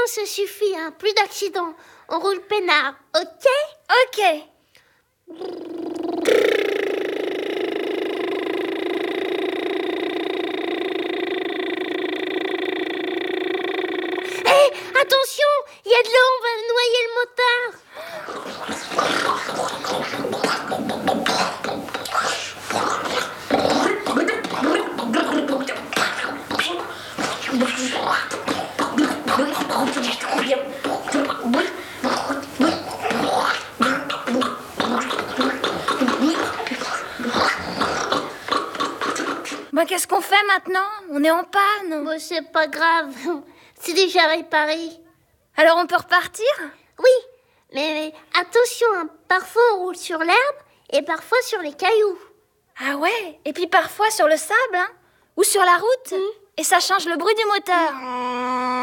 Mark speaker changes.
Speaker 1: ça suffit, hein. Plus d'accidents. On roule peinard, ok?
Speaker 2: Ok.
Speaker 1: Hé, attention, il y a de l'eau, on va noyer le motard.
Speaker 2: Bah, qu'est-ce qu'on fait maintenant? On est en panne.
Speaker 1: Bon, c'est pas grave, c'est déjà réparé.
Speaker 2: Alors on peut repartir?
Speaker 1: Oui, mais attention, hein. Parfois on roule sur l'herbe et parfois sur les cailloux.
Speaker 2: Ah ouais? Et puis parfois sur le sable, hein? Ou sur la route. Et ça change le bruit du moteur.